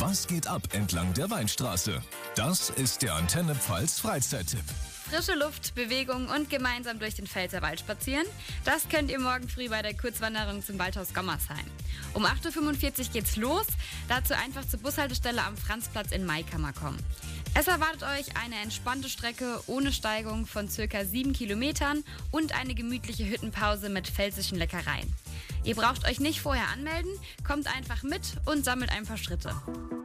Was geht ab entlang der Weinstraße? Das ist der Antenne Pfalz Freizeittipp. Frische Luft, Bewegung und gemeinsam durch den Pfälzerwald spazieren, das könnt ihr morgen früh bei der Kurzwanderung zum Waldhaus Gommersheim. Um 8.45 Uhr geht's los, dazu einfach zur Bushaltestelle am Franzplatz in Maikammer kommen. Es erwartet euch eine entspannte Strecke ohne Steigung von ca. 7 Kilometern und eine gemütliche Hüttenpause mit pfälzischen Leckereien. Ihr braucht euch nicht vorher anmelden, kommt einfach mit und sammelt ein paar Schritte.